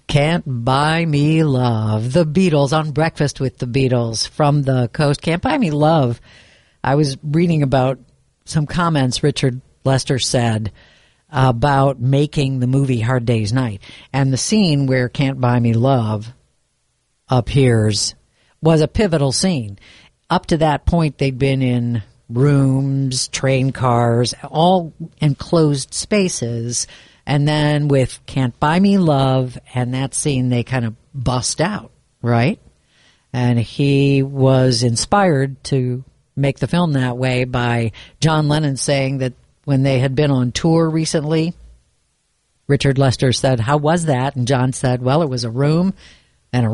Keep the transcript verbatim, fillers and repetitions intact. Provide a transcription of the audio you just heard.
Can't Buy Me Love. The Beatles on Breakfast with the Beatles from the Coast. Can't Buy Me Love. I was reading about some comments Richard Lester said about making the movie Hard Day's Night. And the scene where Can't Buy Me Love appears was a pivotal scene. Up to that point, they'd been in rooms, train cars, all enclosed spaces. And then with Can't Buy Me Love and that scene, they kind of bust out, right? And he was inspired to make the film that way by John Lennon saying that when they had been on tour recently, Richard Lester said, "How was that?" And John said, "Well, it was a room